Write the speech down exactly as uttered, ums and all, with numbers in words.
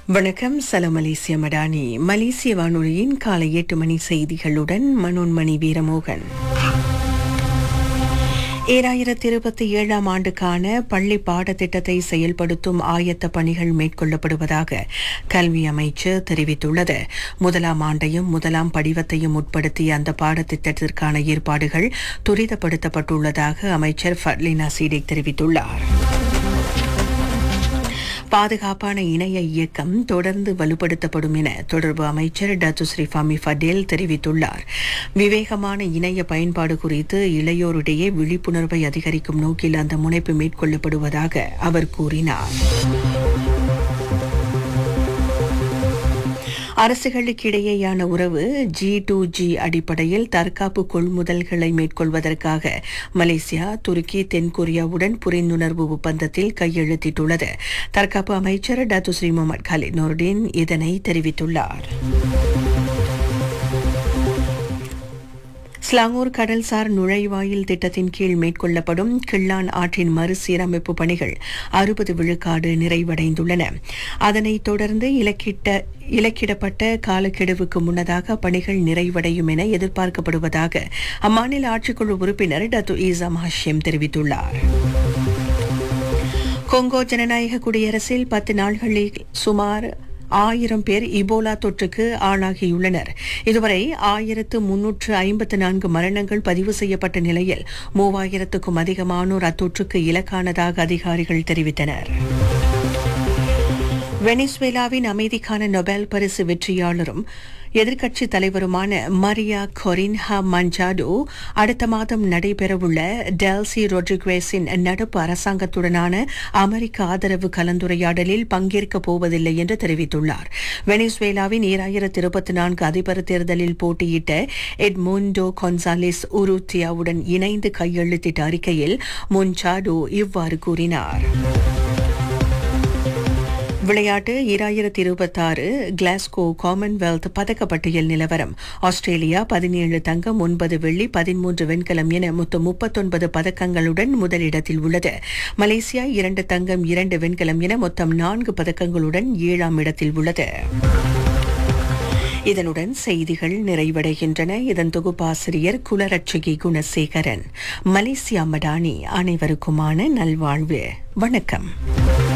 வணக்கம். சலாம் மலேசிய மடானி. மலேசிய வானொலியின் காலை எட்டு மணி செய்திகளுடன் மனோன்மணி வீரமோகன். ஈராயிரத்தி இருபத்தி ஏழாம் ஆண்டுக்கான பள்ளி பாடத்திட்டத்தை செயல்படுத்தும் ஆயத்த பணிகள் மேற்கொள்ளப்படுவதாக கல்வி அமைச்சு தெரிவித்துள்ளது. முதலாம் ஆண்டையும் முதலாம் படிவத்தையும் உட்படுத்திய அந்த பாடத்திட்டத்திற்கான ஏற்பாடுகள் துரிதப்படுத்தப்பட்டுள்ளதாக அமைச்சர் ஃபட்லினா சீடேக் தெரிவித்துள்ளார். பாதுகாப்பான இணைய இயக்கம் தொடர்ந்து வலுப்படுத்தப்படும் என தொடர்பு அமைச்சர் டத்து ஸ்ரீ ஃபமி ஃபடேல் தெரிவித்துள்ளார். விவேகமான இணைய பயன்பாடு குறித்து இளையோரிடையே விழிப்புணர்வை அதிகரிக்கும் நோக்கில் அந்த முனைப்பு மேற்கொள்ளப்படுவதாக அவர் கூறினார். அரசுகளுக்கிடையேயான உறவு ஜி டு ஜி அடிப்படையில் தற்காப்பு கொள்முதல்களை மேற்கொள்வதற்காக மலேசியா, துருக்கி, தென்கொரியாவுடன் புரிந்துணர்வு ஒப்பந்தத்தில் கையெழுத்திட்டுள்ளது. தற்காப்பு அமைச்சர் Datuk Sri Mohammed Khalid Noordin இதனை தெரிவித்துள்ளார். ஸ்லாங்கூர் கடல்சார் நுழைவாயில் திட்டத்தின் கீழ் மேற்கொள்ளப்படும் கிள்ளான் ஆற்றின் மறுசீரமைப்பு பணிகள் அறுபது விழுக்காடு நிறைவடைந்துள்ளன. அதனைத் தொடர்ந்து இலக்கிட்ட இலக்கிடப்பட்ட காலக்கெடுவுக்கு முன்னதாக பணிகள் நிறைவடையும் என எதிர்பார்க்கப்படுவதாக அம்மாநில ஆட்சிக்குழு உறுப்பினர் டத்து ஈசாம் ஹஷிம் தெரிவித்துள்ளார். கொங்கோ ஜனநாயக குடியரசில் பத்து நாள்களில் சுமார் ஆயிரம் பேர் இபோலா தொற்றுக்கு ஆளாகியுள்ளனர். இதுவரை ஆயிரத்து முன்னூற்று ஐம்பத்து நான்கு மரணங்கள் பதிவு செய்யப்பட்ட நிலையில் மூவாயிரத்துக்கும் அதிகமானோர் அத்தொற்றுக்கு இலக்கானதாக அதிகாரிகள் தெரிவித்தனர். வெனிசுவேலாவின் அமைதிக்கான நொபேல் பரிசு வெற்றியாளரும் எதிர்க்கட்சித் தலைவருமான மரியா கொரின்ஹா மஞ்சாடோ அடுத்த மாதம் நடைபெறவுள்ள டெல்சி ரொட்ரிகுவேஸின் நடப்பு அரசாங்கத்துடனான அமெரிக்க ஆதரவு கலந்துரையாடலில் பங்கேற்கப் போவதில்லை என்று தெரிவித்துள்ளார். வெனிசுவேலாவின் ஈராயிரத்தி இருபத்தி நான்கு அதிபர் தேர்தலில் போட்டியிட்ட எட்முண்டோ கொன்சாலிஸ் உருத்தியாவுடன் இணைந்து கையெழுத்திட்ட அறிக்கையில் மஞ்சாடோ இவ்வாறு கூறினார். விளையாட்டு ஈராயிரத்தி இருபத்தாறு கிளாஸ்கோ காமன்வெல்த் பதக்கப்பட்டியல் நிலவரம். ஆஸ்திரேலியா பதினேழு தங்கம், ஒன்பது வெள்ளி, பதிமூன்று வெண்கலம் என மொத்தம் முப்பத்தொன்பது பதக்கங்களுடன் முதலிடத்தில் உள்ளது. மலேசியா இரண்டு தங்கம், இரண்டு வெண்கலம் என மொத்தம் நான்கு பதக்கங்களுடன் ஏழாம் இடத்தில் உள்ளது. இதனுடன் செய்திகள் நிறைவடைகின்றன. இதன் தொகுப்பாசிரியர் குலரட்சகி குணசேகரன். மலேசியா மடானி. அனைவருக்குமான நல்வாழ்வு. வணக்கம்.